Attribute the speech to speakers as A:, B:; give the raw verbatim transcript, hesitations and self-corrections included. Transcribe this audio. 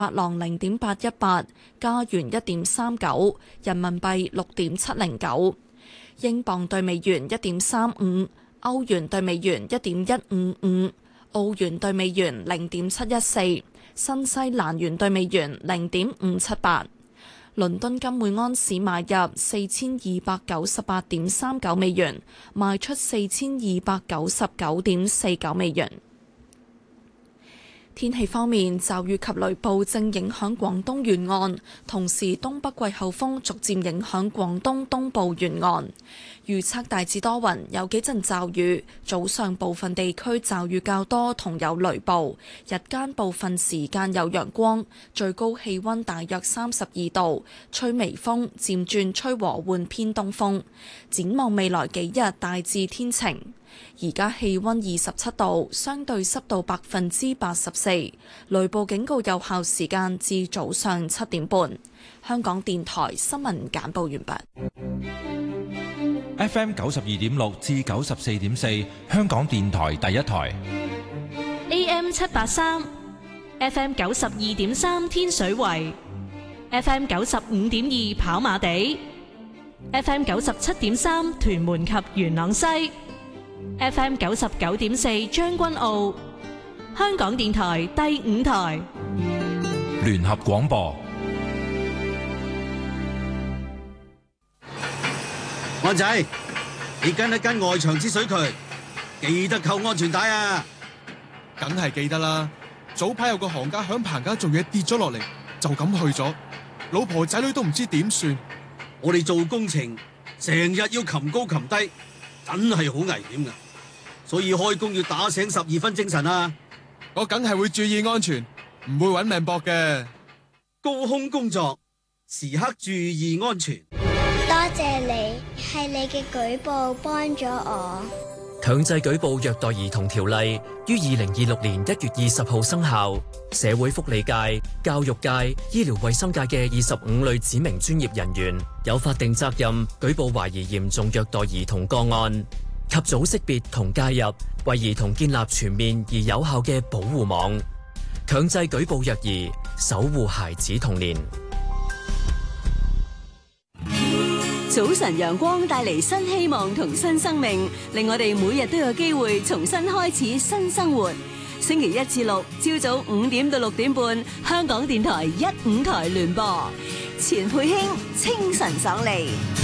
A: 法郎零點八一八，加元一點三九，人民幣六點七零九，英鎊對美元一點三五，歐元對美元一點一五五，澳元對美元零點七一四，新西蘭元對美元零點五七八。倫敦金每安士買入四千二百九十八點三九美元，賣出四千二百九十九點四九美元。天氣方面，驟雨及雷暴正影響廣東沿岸，同時東北季候風逐漸影響廣東東部沿岸。預測大致多雲，有幾陣驟雨，早上部分地區驟雨較多，同有雷暴。日間部分時間有陽光，最高氣溫大約三十二度，吹微風，漸轉吹和緩偏東風。展望未來幾日，大致天晴。而家氣溫二十七度，相對濕度百分之八十四，雷暴警告有效時間至早上七點半。香港電台新聞簡報完畢。
B: F M 九十二點六至九十四點四，香港電台第一台。
C: A M 七八三，F M 九十二點三天水圍，F M 九十五點二跑馬地，F M 九十七點三屯門及元朗西。F M 九十九點四將軍澳，香港電台第五台
B: 聯合廣播。
D: 安仔，你跟一跟外牆之水渠，記得扣安全帶啊！
E: 梗係記得啦。早排有個行家響棚架做嘢跌咗落嚟，就咁去咗，老婆仔女都唔知點算。
D: 我哋做工程成日要擒高擒低，真係好危險噶，所以開工要打醒十二分精神啊！
E: 我梗係會注意安全，唔會搵命搏嘅。
D: 高空工作，時刻注意安全。
F: 多謝你，係你嘅舉報幫咗我。
G: 強制舉報虐待兒童條例於二零二六年一月二十號生效。社會福利界、教育界、醫療衛生界嘅二十五類指明專業人員有法定責任舉報懷疑嚴重虐待兒童個案，及早識別同介入，為兒童建立全面而有效嘅保護網，強制舉報虐兒，守護孩子童年。
H: 早晨陽光帶嚟新希望同新生命，令我哋每日都有機會重新開始新生活。星期一至六朝早五點到六點半，香港電台一五台聯播，錢佩卿清晨爽利。